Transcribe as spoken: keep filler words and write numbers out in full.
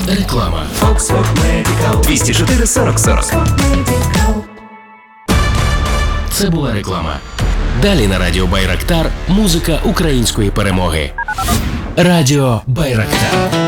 Реклама. Oxford Medical. двісті чотири сорок сорок. Це була реклама. Далі на радіо Байрактар музика української перемоги. Радіо Байрактар.